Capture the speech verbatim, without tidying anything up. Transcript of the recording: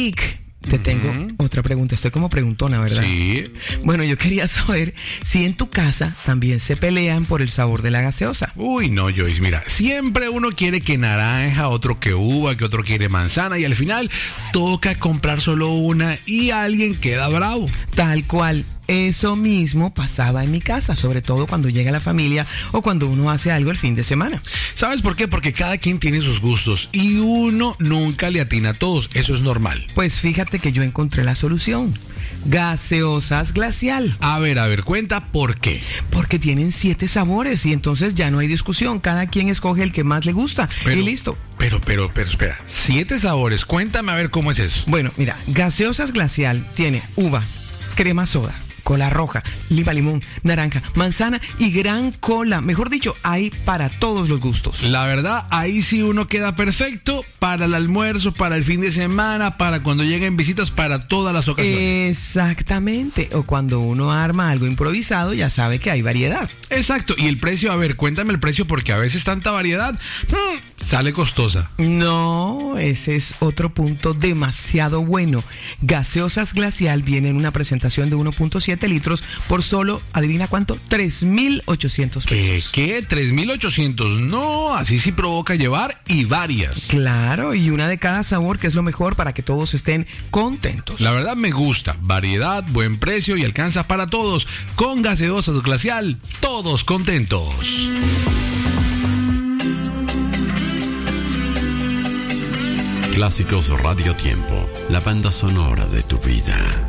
Rick, te uh-huh. tengo otra pregunta. Estoy como preguntona, ¿verdad? Sí. Bueno, yo quería saber si en tu casa también se pelean por el sabor de la gaseosa. Uy, no, Joyce, mira, siempre uno quiere que naranja, otro que uva, que otro quiere manzana y al final toca comprar solo una y alguien queda bravo. Tal cual. Eso mismo pasaba en mi casa, sobre todo cuando llega la familia o cuando uno hace algo el fin de semana. ¿Sabes por qué? Porque cada quien tiene sus gustos y uno nunca le atina a todos. Eso es normal. Pues fíjate que yo encontré la solución. Gaseosas Glacial. A ver, a ver, cuenta por qué. Porque tienen siete sabores y entonces ya no hay discusión. Cada quien escoge el que más le gusta pero, y listo. Pero, pero, pero, espera. Siete sabores. Cuéntame a ver cómo es eso. Bueno, mira, Gaseosas Glacial tiene uva, crema soda, cola roja, lima limón, naranja, manzana y gran cola. Mejor dicho, hay para todos los gustos. La verdad, ahí sí uno queda perfecto para el almuerzo, para el fin de semana, para cuando lleguen visitas, para todas las ocasiones. Exactamente. O cuando uno arma algo improvisado, ya sabe que hay variedad. Exacto. Y el precio, a ver, cuéntame el precio porque a veces tanta variedad hmm, sale costosa. No, ese es otro punto demasiado bueno. Gaseosas Glacial viene en una presentación de uno punto siete litros por solo, adivina cuánto, tres mil ochocientos pesos. ¿Qué? ¿Qué? ¿tres mil ochocientos? No, así sí provoca llevar y varias. Claro, y una de cada sabor, que es lo mejor para que todos estén contentos. La verdad me gusta, variedad, buen precio y alcanza para todos. Con Gaseosas Glacial, todos contentos. Clásicos Radio Tiempo, la banda sonora de tu vida.